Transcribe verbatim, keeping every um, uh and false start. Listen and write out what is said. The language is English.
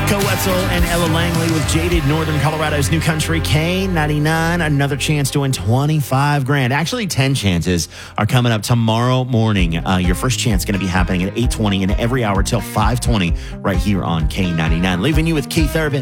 Co Wetzel and Ella Langley with Jaded, Northern Colorado's new country, K ninety-nine. Another chance to win twenty-five grand. Actually, ten chances are coming up tomorrow morning. Uh, your first chance going to be happening at eight twenty and every hour till five twenty right here on K ninety-nine. Leaving you with Keith Urban.